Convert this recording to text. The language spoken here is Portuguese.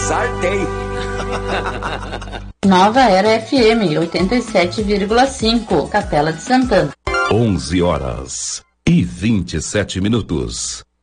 Sartei. Nova Era FM 87,5, Capela de Santana. 11h27.